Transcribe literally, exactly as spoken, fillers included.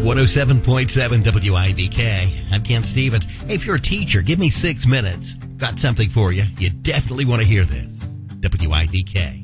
one oh seven point seven W I V K. I'm Ken Stevens. Hey, if you're a teacher, give me six minutes. Got something for you. You definitely want to hear this. W I V K.